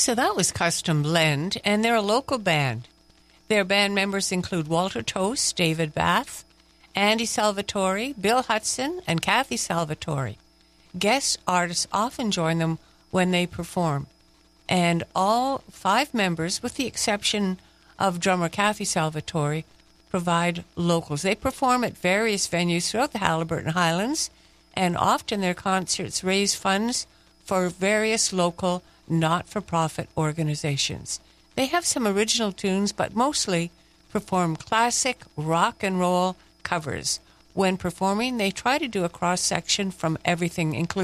So that was Custom Blend, and they're a local band. Their band members include Walter Toast, David Bath, Andy Salvatore, Bill Hudson, and Kathy Salvatore. Guest artists often join them when they perform. And all 5 members, with the exception of drummer Kathy Salvatore, provide locals. They perform at various venues throughout the Haliburton Highlands, and often their concerts raise funds for various local not-for-profit organizations. They have some original tunes, but mostly perform classic rock and roll covers. When performing, they try to do a cross-section from everything, including